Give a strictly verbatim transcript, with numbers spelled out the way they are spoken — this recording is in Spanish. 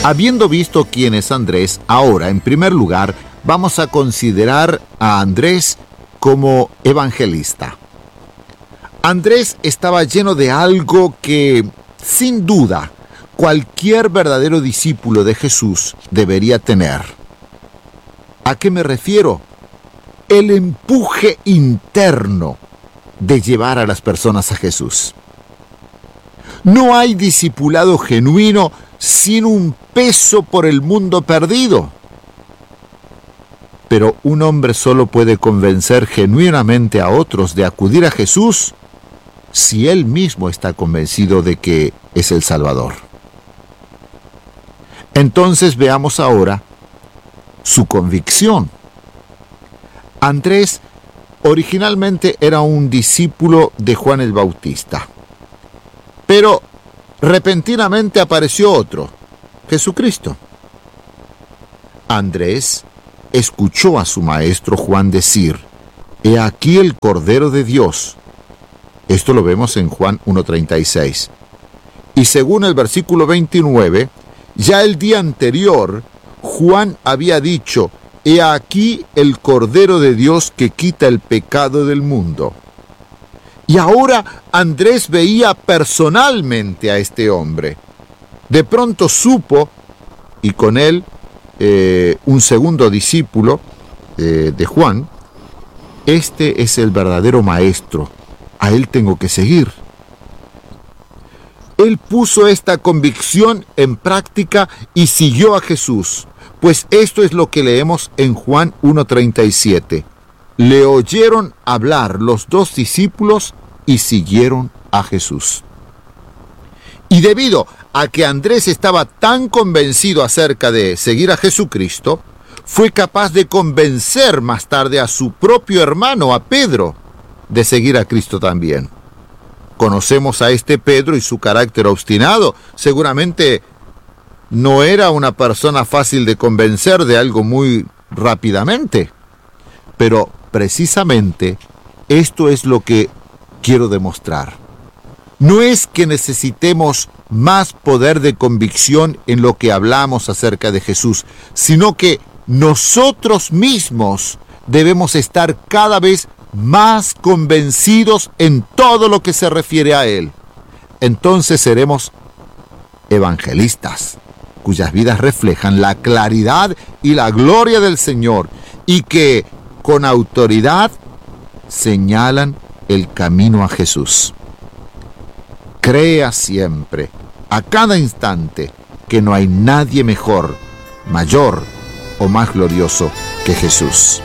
Habiendo visto quién es Andrés, ahora, en primer lugar, vamos a considerar a Andrés como evangelista. Andrés estaba lleno de algo que, sin duda, cualquier verdadero discípulo de Jesús debería tener. ¿A qué me refiero? El empuje interno de llevar a las personas a Jesús. No hay discipulado genuino sin un peso por el mundo perdido. Pero un hombre solo puede convencer genuinamente a otros de acudir a Jesús si él mismo está convencido de que es el Salvador. Entonces veamos ahora su convicción. Andrés originalmente era un discípulo de Juan el Bautista, pero repentinamente apareció otro, Jesucristo. Andrés escuchó a su maestro Juan decir: «He aquí el Cordero de Dios». Esto lo vemos en Juan uno treinta y seis. Y según el versículo veintinueve, ya el día anterior, Juan había dicho: «He aquí el Cordero de Dios que quita el pecado del mundo». Y ahora Andrés veía personalmente a este hombre. De pronto supo, y con él eh, un segundo discípulo eh, de Juan: «Este es el verdadero maestro, a él tengo que seguir». Él puso esta convicción en práctica y siguió a Jesús, pues esto es lo que leemos en Juan uno treinta y siete. Le oyeron hablar los dos discípulos y siguieron a Jesús. Y debido a que Andrés estaba tan convencido acerca de seguir a Jesucristo, fue capaz de convencer más tarde a su propio hermano, a Pedro, de seguir a Cristo también. Conocemos a este Pedro y su carácter obstinado. Seguramente no era una persona fácil de convencer de algo muy rápidamente. Pero precisamente esto es lo que quiero demostrar. No es que necesitemos más poder de convicción en lo que hablamos acerca de Jesús, sino que nosotros mismos debemos estar cada vez más convencidos en todo lo que se refiere a Él. Entonces seremos evangelistas, cuyas vidas reflejan la claridad y la gloria del Señor, y que con autoridad señalan el camino a Jesús. Crea siempre, a cada instante, que no hay nadie mejor, mayor o más glorioso que Jesús.